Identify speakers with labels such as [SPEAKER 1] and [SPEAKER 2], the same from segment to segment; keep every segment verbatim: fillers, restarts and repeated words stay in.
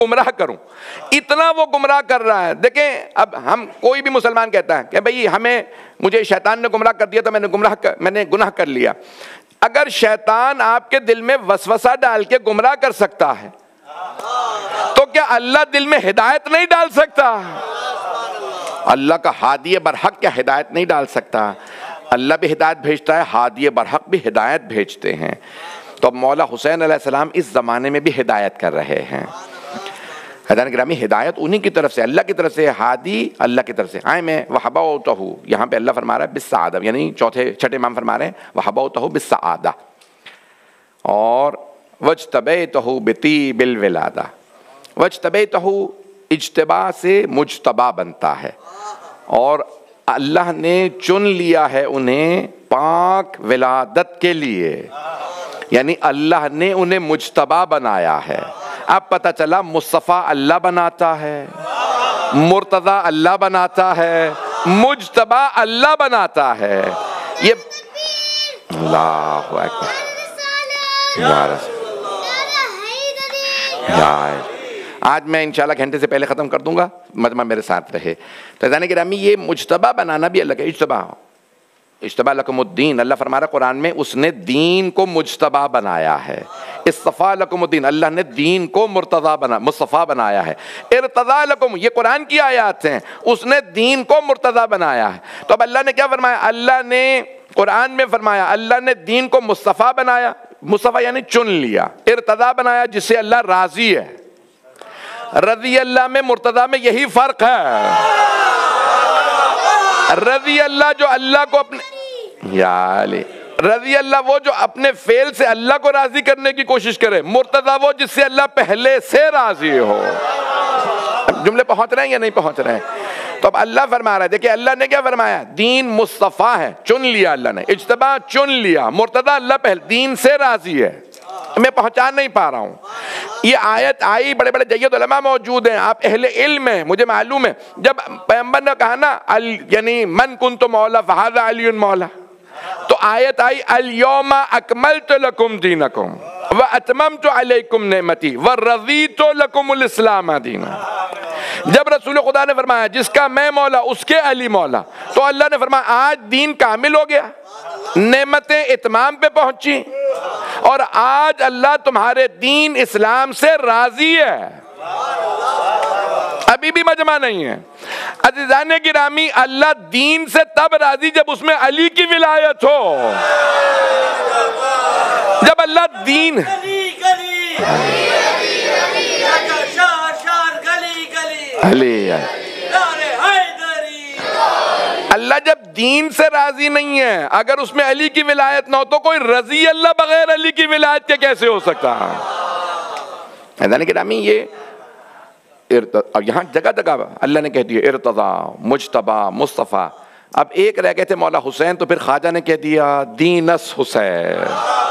[SPEAKER 1] گمراہ کروں، اتنا وہ گمراہ کر رہا ہے. دیکھیں اب ہم کوئی بھی مسلمان کہتا ہے کہ بھئی ہمیں مجھے شیطان نے گمراہ کر دیا تو میں نے گمراہ کر میں نے گناہ کر لیا. اگر شیطان آپ کے دل میں وسوسہ ڈال کے گمراہ کر سکتا ہے تو کیا اللہ دل میں ہدایت نہیں ڈال سکتا؟ اللہ کا ہادی برحق کیا ہدایت نہیں ڈال سکتا؟ اللہ بھی ہدایت بھیجتا ہے، ہادی برحق بھی ہدایت بھیجتے ہیں. تو اب مولا حسین علیہ السلام اس زمانے میں بھی ہدایت کر رہے ہیں. حضرات گرامی ہدایت انہی کی طرف سے، اللہ کی طرف سے، ہادی اللہ کی طرف سے. آئے میں وَحَبَوْتَهُ، یہاں پہ اللہ فرما رہا ہے بِالسَّعَادَہ، یعنی چوتھے چھٹے امام فرما رہے ہیں وَحَبَوْتَهُ بِالسَّعَادَہ، اور وَاجْتَبَيْتَهُ بِطِيبِ الْوِلَادَةِ. وَاجْتَبَيْتَهُ اجتباء سے مجتبا بنتا ہے، اور اللہ نے چن لیا ہے انہیں پاک ولادت کے لیے، یعنی اللہ نے انہیں مجتبا بنایا ہے. اب پتہ چلا مصطفیٰ اللہ بناتا ہے، مرتضی اللہ بناتا ہے، مجتبا اللہ بناتا ہے. یہ اللہ اکبر یا رسول اللہ. آج میں انشاءاللہ گھنٹے سے پہلے ختم کر دوں گا، مجمع میرے ساتھ رہے. تو عزیزان گرامی یہ مجتبا بنانا بھی اللہ کا اجتبا، اجتبا لکم الدین. اللہ فرما رہا قرآن میں اس نے دین کو مجتبا بنایا ہے. اصطفیٰ لکم الدین، اللہ نے دین کو مرتضی بنا مصطفیٰ بنایا ہے. ارتضیٰ لکم، یہ قرآن کی آیات ہیں، اس نے دین کو مرتضی بنایا ہے. تو اب اللہ نے کیا فرمایا؟ اللہ نے قرآن میں فرمایا اللہ نے دین کو مصطفیٰ بنایا، مصطفیٰ یعنی چن لیا. ارتضیٰ بنایا جس سے اللہ راضی ہے. رضی اللہ میں مرتضی میں یہی فرق ہے. رضی اللہ جو اللہ کو اپنے یا علی رضی اللہ وہ جو اپنے فعل سے اللہ کو راضی کرنے کی کوشش کرے. مرتضی وہ جس سے اللہ پہلے سے راضی ہو. جملے پہنچ رہے ہیں یا نہیں پہنچ رہے ہیں؟ تو اب اللہ فرما رہا ہے، دیکھیں اللہ نے کیا فرمایا؟ دین مصطفیٰ ہے، چن لیا اللہ نے، اجتبا چن لیا. مرتضی اللہ پہلے دین سے راضی ہے. میں پہنچا نہیں پا رہا ہوں. یہ آیت آئی، بڑے بڑے جید علماء موجود ہیں، آپ اہل علم ہیں، مجھے معلوم ہے. جب پیغمبر نے کہا نا یعنی من کنت مولا فہذا علی مولا، تو آیت آئی الیوم اکملت لکم دینکم واتممت علیکم نعمتی ورضیت لکم الاسلام دینا. جب رسول خدا نے فرمایا جس کا میں مولا اس کے علی مولا، تو اللہ نے فرمایا آج دین کامل ہو گیا، نعمتیں اتمام پہ پہنچی، اور آج اللہ تمہارے دین اسلام سے راضی ہے. ابھی بھی مجمع نہیں ہے. عزیزان گرامی اللہ دین سے تب راضی جب اس میں علی کی ولایت ہو. جب اللہ دین علی اللہ جب دین سے راضی نہیں ہے، اگر اس میں علی کی ولایت نہ ہو تو کوئی رضی اللہ بغیر علی کی ولایت کے کیسے ہو سکتا ہے؟ حضرات گرامی یہ اب یہاں جگہ جگہ اللہ نے کہہ دیا ارتضیٰ، مجتبا، مصطفیٰ. اب ایک رہ گئے تھے مولا حسین، تو پھر خواجہ نے کہہ دیا دینس حسین.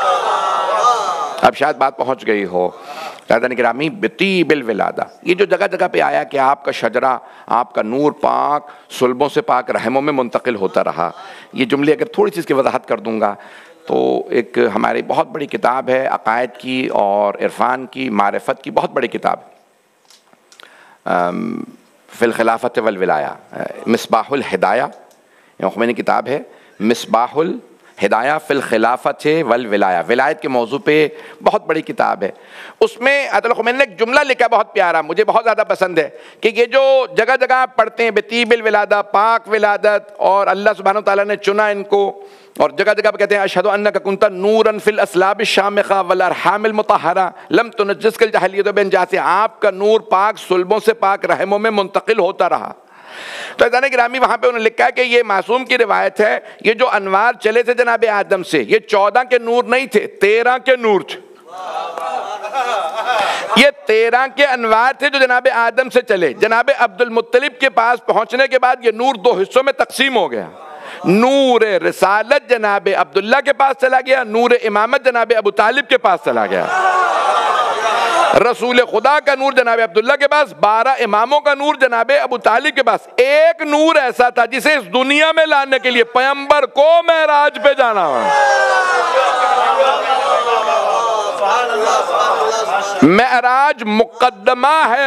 [SPEAKER 1] اب شاید بات پہنچ گئی ہو. حضرات گرامی بطیب الولادہ، یہ جو جگہ جگہ پہ آیا کہ آپ کا شجرہ، آپ کا نور پاک صلبوں سے پاک رحموں میں منتقل ہوتا رہا، یہ جملے اگر تھوڑی سی اس کی وضاحت کر دوں گا تو ایک ہماری بہت بڑی کتاب ہے عقائد کی اور عرفان کی، معرفت کی بہت بڑی کتاب فی الخلافت والولایہ، مصباح الہدایہ، خمینی کتاب ہے مصباح الہدایہ فی الخلافت والولایہ، ولایت کے موضوع پہ بہت بڑی کتاب ہے. اس میں آیت اللہ خمینی نے ایک جملہ لکھا بہت پیارا، مجھے بہت زیادہ پسند ہے، کہ یہ جو جگہ جگہ آپ پڑھتے ہیں بطیب الولادہ، پاک ولادت، اور اللہ سبحانہ وتعالیٰ نے چنا ان کو، اور جگہ جگہ پہ کہتے ہیں اشہد انک کنت نورا فی الاسلاب الشامخہ والارحام المطہرہ لم تنجسک الجاہلیۃ بانجاس، آپ کا نور پاک صلبوں سے پاک رحموں میں منتقل ہوتا رہا. تو عزیزان گرامی وہاں پہ انہوں نے لکھا ہے کہ یہ معصوم کی روایت ہے، یہ جو انوار چلے تھے جناب آدم سے، یہ چودہ کے نور نہیں تھے، تیرہ کے نور تھے. یہ تیرہ کے انوار تھے جو جناب آدم سے چلے. جناب عبد المطلب کے پاس پہنچنے کے بعد یہ نور دو حصوں میں تقسیم ہو گیا. نور رسالت جناب عبداللہ کے پاس چلا گیا، نور امامت جناب ابو طالب کے پاس چلا گیا. رسول خدا کا نور جناب عبداللہ کے پاس، بارہ اماموں کا نور جناب ابو طالب کے پاس. ایک نور ایسا تھا جسے اس دنیا میں لانے کے لیے پیغمبر کو معراج پہ جانا ہوا. معراج مقدمہ ہے